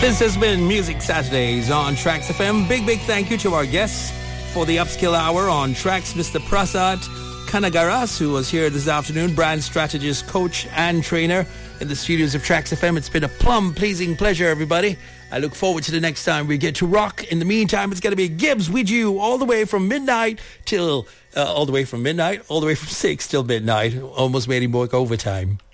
This has been Music Saturdays on Tracks FM. Big thank you to our guests for the Upskill Hour on Tracks, Mr. Prasad Kanagaras, who was here this afternoon, brand strategist, coach and trainer in the studios of Tracks FM. It's been a pleasing pleasure, everybody. I look forward to the next time we get to rock. In the meantime, it's going to be Gibbs with you all the way from 6 till midnight. Almost made him work overtime.